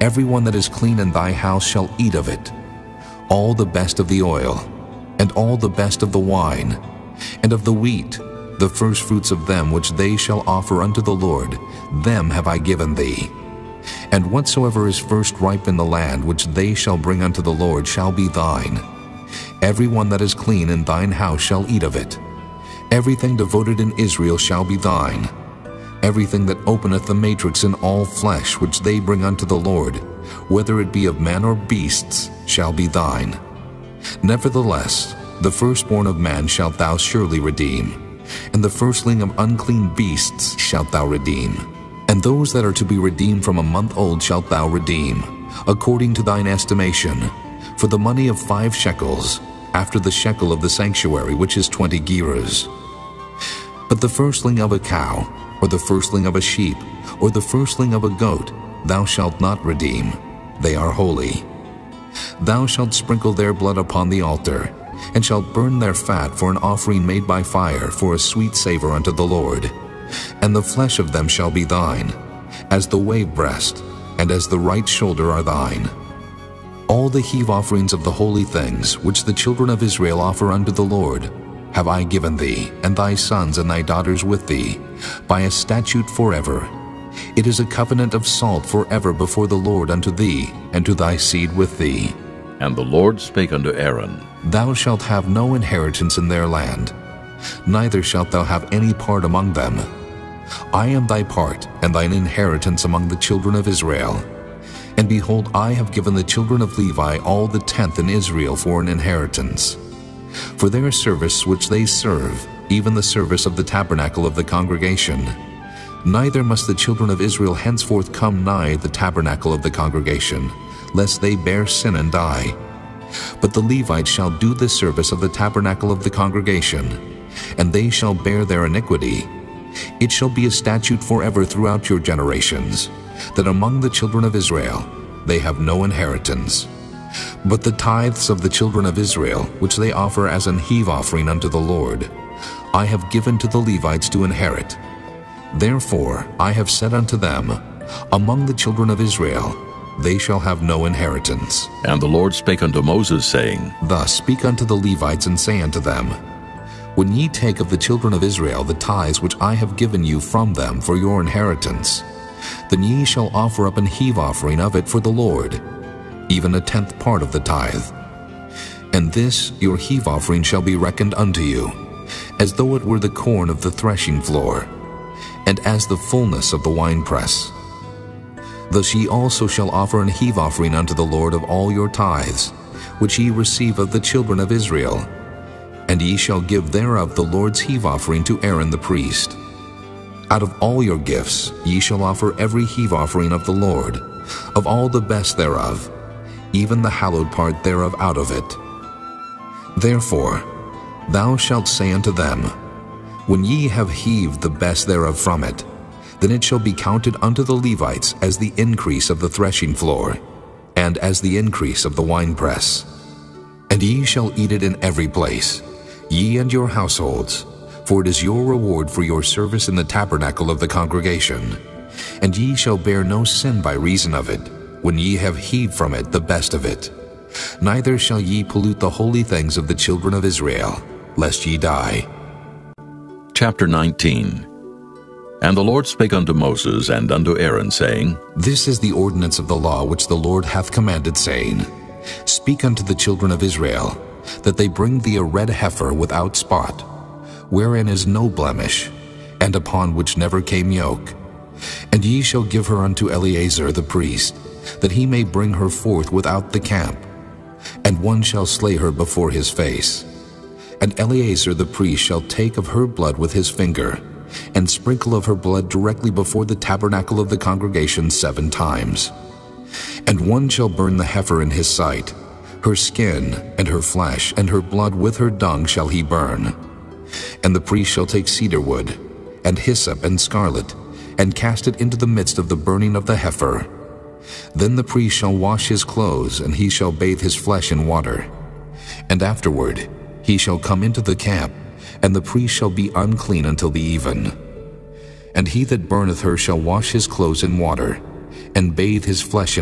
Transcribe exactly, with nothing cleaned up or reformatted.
Every one that is clean in thy house shall eat of it, all the best of the oil, and all the best of the wine, and of the wheat, the firstfruits of them which they shall offer unto the Lord, them have I given thee. And whatsoever is first ripe in the land, which they shall bring unto the Lord, shall be thine. Every one that is clean in thine house shall eat of it. Everything devoted in Israel shall be thine. Everything that openeth the matrix in all flesh, which they bring unto the Lord, whether it be of men or beasts, shall be thine. Nevertheless, the firstborn of man shalt thou surely redeem, and the firstling of unclean beasts shalt thou redeem. And those that are to be redeemed from a month old shalt thou redeem, according to thine estimation, for the money of five shekels, after the shekel of the sanctuary, which is twenty gerahs. But the firstling of a cow, or the firstling of a sheep, or the firstling of a goat, thou shalt not redeem. They are holy. Thou shalt sprinkle their blood upon the altar, and shalt burn their fat for an offering made by fire, for a sweet savor unto the Lord. And the flesh of them shall be thine, as the wave breast, and as the right shoulder are thine. All the heave offerings of the holy things, which the children of Israel offer unto the Lord, have I given thee, and thy sons and thy daughters with thee, by a statute forever. It is a covenant of salt forever before the Lord unto thee, and to thy seed with thee. And the Lord spake unto Aaron, Thou shalt have no inheritance in their land, neither shalt thou have any part among them. I am thy part, and thine inheritance among the children of Israel. And behold, I have given the children of Levi all the tenth in Israel for an inheritance, for their service which they serve, even the service of the tabernacle of the congregation. Neither must the children of Israel henceforth come nigh the tabernacle of the congregation, lest they bear sin and die. But the Levites shall do the service of the tabernacle of the congregation, and they shall bear their iniquity. It shall be a statute forever throughout your generations, that among the children of Israel they have no inheritance. But the tithes of the children of Israel, which they offer as an heave offering unto the Lord, I have given to the Levites to inherit. Therefore I have said unto them, Among the children of Israel they shall have no inheritance. And the Lord spake unto Moses, saying, Thus speak unto the Levites, and say unto them, When ye take of the children of Israel the tithes which I have given you from them for your inheritance, then ye shall offer up an heave offering of it for the Lord, even a tenth part of the tithe. And this your heave offering shall be reckoned unto you, as though it were the corn of the threshing floor, and as the fullness of the winepress. Thus ye also shall offer an heave offering unto the Lord of all your tithes, which ye receive of the children of Israel, and ye shall give thereof the Lord's heave offering to Aaron the priest. Out of all your gifts ye shall offer every heave offering of the Lord, of all the best thereof, even the hallowed part thereof out of it. Therefore thou shalt say unto them, When ye have heaved the best thereof from it, then it shall be counted unto the Levites as the increase of the threshing floor, and as the increase of the winepress. And ye shall eat it in every place, ye and your households, for it is your reward for your service in the tabernacle of the congregation. And ye shall bear no sin by reason of it, when ye have heaved from it the best of it. Neither shall ye pollute the holy things of the children of Israel, lest ye die. Chapter nineteen. And the Lord spake unto Moses and unto Aaron, saying, This is the ordinance of the law which the Lord hath commanded, saying, Speak unto the children of Israel, that they bring thee a red heifer without spot, wherein is no blemish, and upon which never came yoke. And ye shall give her unto Eleazar the priest, that he may bring her forth without the camp. And one shall slay her before his face. And Eleazar the priest shall take of her blood with his finger, and sprinkle of her blood directly before the tabernacle of the congregation seven times. And one shall burn the heifer in his sight, her skin, and her flesh, and her blood with her dung shall he burn. And the priest shall take cedar wood, and hyssop, and scarlet, and cast it into the midst of the burning of the heifer. Then the priest shall wash his clothes, and he shall bathe his flesh in water. And afterward he shall come into the camp, and the priest shall be unclean until the even. And he that burneth her shall wash his clothes in water, and bathe his flesh in